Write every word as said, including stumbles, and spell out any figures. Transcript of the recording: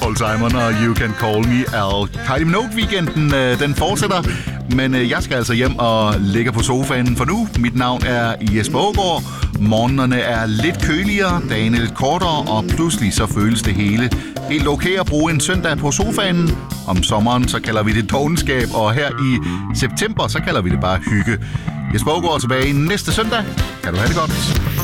Paul Simon og You Can Call Me Al. Kylie Minogue-weekenden, øh, den fortsætter, men øh, jeg skal altså hjem og ligge på sofaen for nu. Mit navn er Jesper Aagaard. Morgenerne er lidt køligere, dagene lidt kortere, og pludselig så føles det hele helt okay at bruge en søndag på sofaen. Om sommeren så kalder vi det dovenskab, og her i september så kalder vi det bare hygge. Jesper Aagaard er tilbage næste søndag. Kan du have det godt.